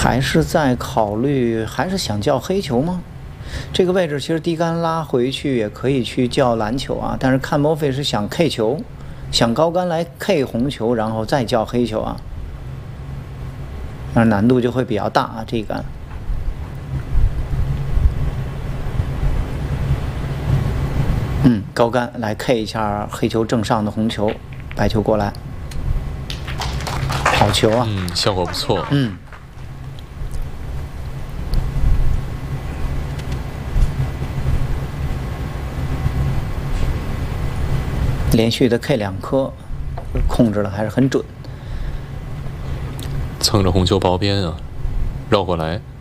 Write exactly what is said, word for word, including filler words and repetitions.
还是在考虑，还是想叫黑球吗？这个位置其实低杆拉回去也可以去叫蓝球啊，但是看莫非是想 K 球，想高杆来 K 红球，然后再叫黑球啊，那难度就会比较大啊，这一杆。嗯，高杆来 K 一下黑球正上的红球，白球过来，好球啊！ 嗯，效果不错。 嗯。连续的 K 两颗，控制的还是很准。 蹭着红球包边啊，绕过来。